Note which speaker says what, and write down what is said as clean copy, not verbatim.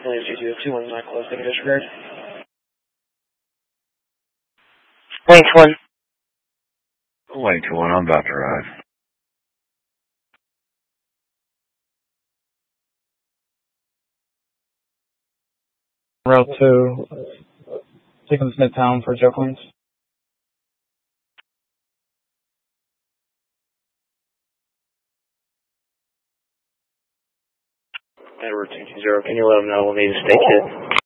Speaker 1: Please do 219 close to disregard.
Speaker 2: Link 1.
Speaker 3: Link 1, I'm about to arrive.
Speaker 4: Route 2, taking this Midtown for Joe Queens.
Speaker 1: Edward 220, can you let them know we'll need a state kit?